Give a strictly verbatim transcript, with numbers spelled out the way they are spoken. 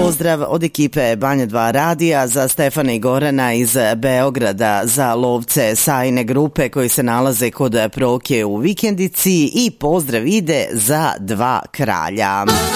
Pozdrav od ekipe Banja dva radija za Stefana i Gorana iz Beograda, za lovce Sajne grupe koji se nalaze kod Proke u Vikendici i pozdrav ide za dva kralja.